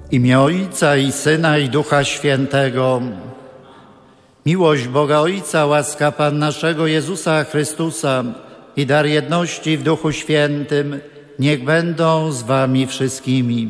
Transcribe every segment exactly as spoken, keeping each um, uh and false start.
W imię Ojca i Syna i Ducha Świętego. Miłość Boga Ojca, łaska Pana naszego Jezusa Chrystusa i dar jedności w Duchu Świętym niech będą z wami wszystkimi.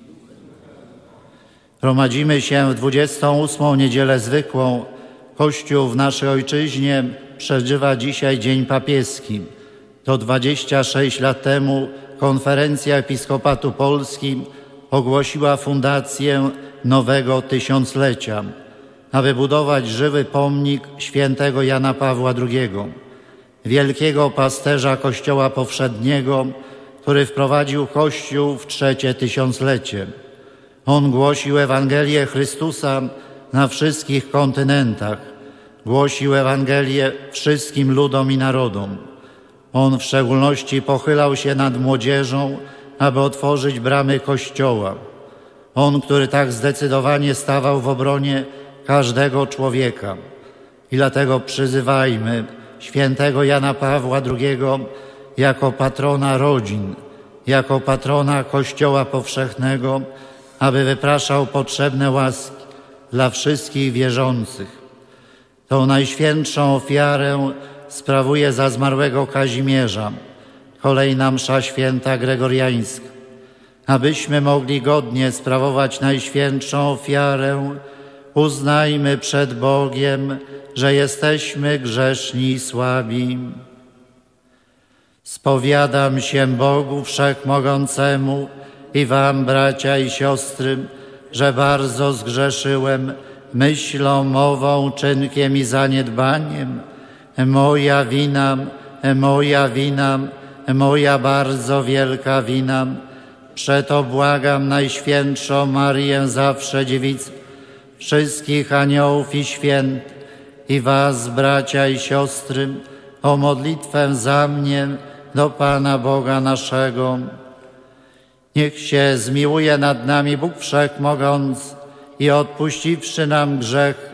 Gromadzimy się w dwudziestą ósmą niedzielę zwykłą. Kościół w naszej ojczyźnie przeżywa dzisiaj Dzień Papieski. To dwadzieścia sześć lat temu Konferencja Episkopatu Polski ogłosiła fundację nowego tysiąclecia, aby budować żywy pomnik świętego Jana Pawła drugiego, wielkiego pasterza Kościoła powszedniego, który wprowadził Kościół w trzecie tysiąclecie. On głosił Ewangelię Chrystusa na wszystkich kontynentach, głosił Ewangelię wszystkim ludom i narodom. On w szczególności pochylał się nad młodzieżą, aby otworzyć bramy Kościoła. On, który tak zdecydowanie stawał w obronie każdego człowieka. I dlatego przyzywajmy świętego Jana Pawła drugiego jako patrona rodzin, jako patrona Kościoła powszechnego, aby wypraszał potrzebne łaski dla wszystkich wierzących. Tą najświętszą ofiarę sprawuje za zmarłego Kazimierza kolejna msza święta gregoriańska. Abyśmy mogli godnie sprawować najświętszą ofiarę, uznajmy przed Bogiem, że jesteśmy grzeszni i słabi. Spowiadam się Bogu Wszechmogącemu i wam, bracia i siostry, że bardzo zgrzeszyłem myślą, mową, czynkiem i zaniedbaniem. Moja wina, moja wina, moja bardzo wielka wina. Przeto błagam Najświętszą Marię, zawsze Dziewicę, wszystkich aniołów i świętych i was, bracia i siostry, o modlitwę za mnie do Pana Boga naszego. Niech się zmiłuje nad nami Bóg Wszechmogący i odpuściwszy nam grzech,